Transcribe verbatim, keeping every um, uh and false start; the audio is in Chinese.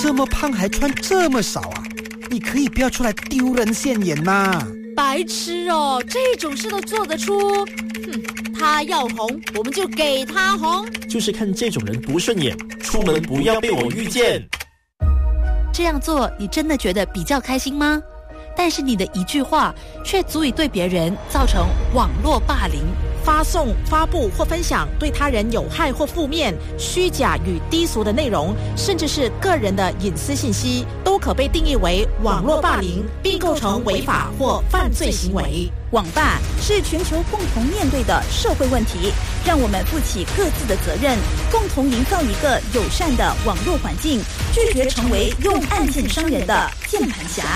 这么胖还穿这么少啊？你可以不要出来丢人现眼吗？ 白痴哦，这种事都做得出。哼，他要红，我们就给他红。 就是看这种人不顺眼，出门不要被我遇见。 这样做，你真的觉得比较开心吗？但是你的一句话，却足以对别人造成网络霸凌。 发送、发布或分享对他人有害或负面、虚假与低俗的内容，甚至是个人的隐私信息，都可被定义为网络霸凌，并构成违法或犯罪行为。 网霸是全球共同面对的社会问题，让我们负起各自的责任，共同营造一个友善的网络环境，拒绝成为用案件伤人的键盘侠。